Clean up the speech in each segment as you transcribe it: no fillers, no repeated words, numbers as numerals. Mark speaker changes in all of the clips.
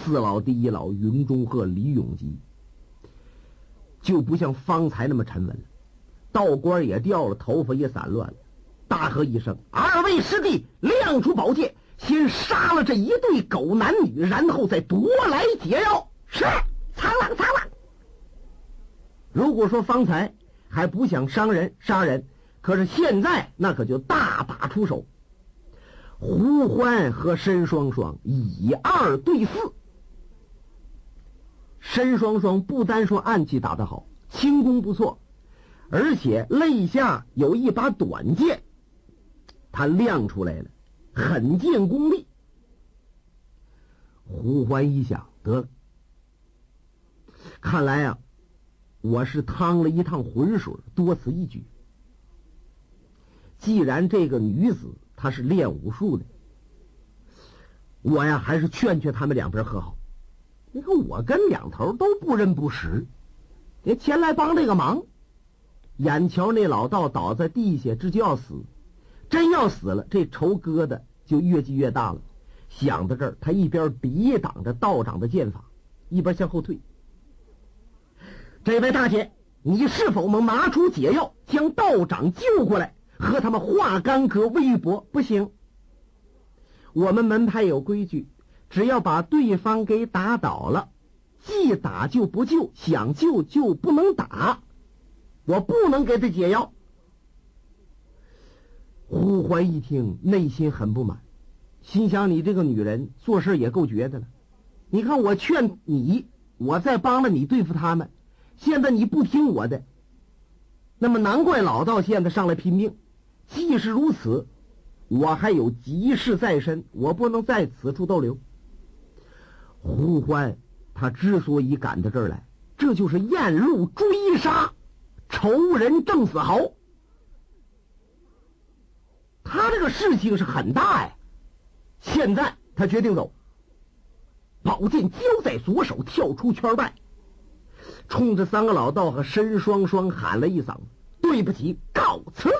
Speaker 1: 四老第一老云中鹤李永吉就不像方才那么沉稳了，道官也掉了，头发也散乱了，大喝一声：“二位师弟，亮出宝剑，先杀了这一对狗男女，然后再夺来解药。”是，苍狼苍狼。如果说方才还不想杀人，可是现在那可就大打出手。胡欢和申双双以2对4，申双双不单说暗器打得好，轻功不错，而且肋下有一把短剑，他亮出来了，狠剑功力。胡欢一想，得了，看来啊，我是趟了一趟浑水，多此一举。既然这个女子她是练武术的，我呀还是劝劝他们两边和好。你看我跟两头都不认不识，也前来帮这个忙。眼瞧那老道倒在地下，这就要死，真要死了，这仇疙瘩就越积越大了。想到这儿，他一边抵挡着道长的剑法，一边向后退。这位大姐，你是否能拿出解药，将道长救过来，和他们化干戈微搏？不行，我们门派有规矩，只要把对方给打倒了，既打就不救，想救就不能打，我不能给他解药。胡欢一听，内心很不满，心想你这个女人做事也够绝的了。你看我劝你，我再帮了你对付他们，现在你不听我的，那么难怪老道现在上来拼命。既是如此，我还有急事在身，我不能在此处逗留。胡欢他之所以赶到这儿来，这就是沿路追杀仇人郑子豪。他这个事情是很大呀。现在他决定走，宝剑交在左手，跳出圈外，冲着三个老道和申双双喊了一嗓子：“对不起，告辞！”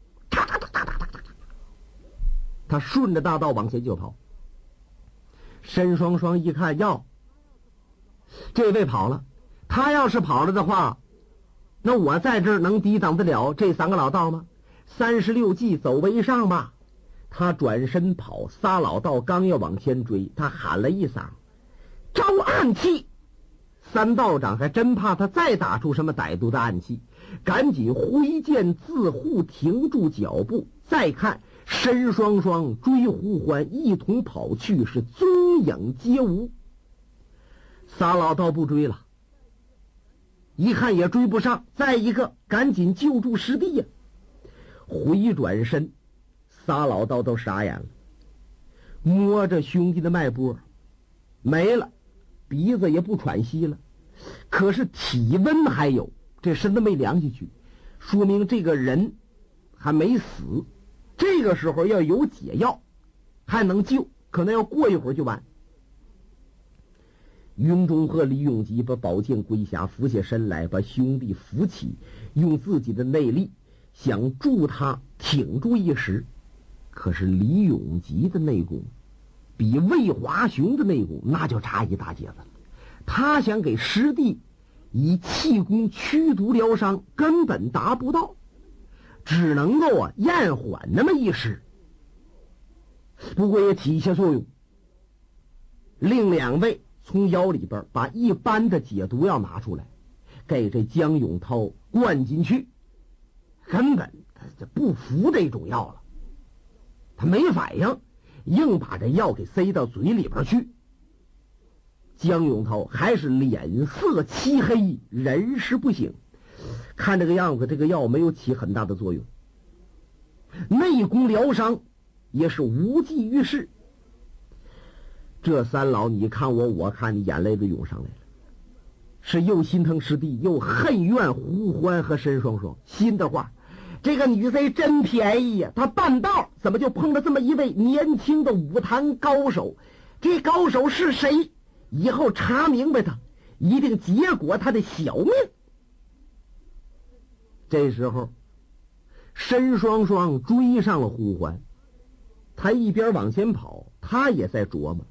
Speaker 1: 他顺着大道往前就跑。申双双一看，哟，这位跑了，他要是跑了的话，那我在这儿能抵挡得了这三个老道吗？36计走为上吧。他转身跑，仨老道刚要往前追，他喊了一嗓：“招暗器！”三道长还真怕他再打出什么歹毒的暗器，赶紧挥剑自护，停住脚步。再看申双双追胡欢一同跑去，是踪影皆无。仨老道不追了，一看也追不上，再一个赶紧救助师弟呀。回转身，仨老道都傻眼了，摸着兄弟的脉搏，没了，鼻子也不喘息了，可是体温还有，这身子没凉下去，说明这个人还没死。这个时候要有解药还能救，可能要过一会儿就完。云中鹤李永吉把宝剑归下，俯下身来，把兄弟扶起，用自己的内力想助他挺住一时。可是李永吉的内功比魏华雄的内功那就差一大截子了，他想给师弟以气功驱毒疗伤根本达不到，只能够延缓那么一时，不过也起一些作用。另两位从腰里边把一般的解毒药拿出来，给这江永涛灌进去，根本他就不服这种药了，他没反应，硬把这药给塞到嘴里边去。江永涛还是脸色漆黑，人事不省，看这个样子，这个药没有起很大的作用，内功疗伤也是无济于事。这三老你看我，我看你，眼泪都涌上来了，是又心疼师弟，又恨怨胡欢和申双双。心的话，这个女贼真便宜呀，她半道怎么就碰了这么一位年轻的武坛高手？这高手是谁？以后查明白他，一定结果他的小命。这时候申双双追上了胡欢，他一边往前跑，他也在琢磨，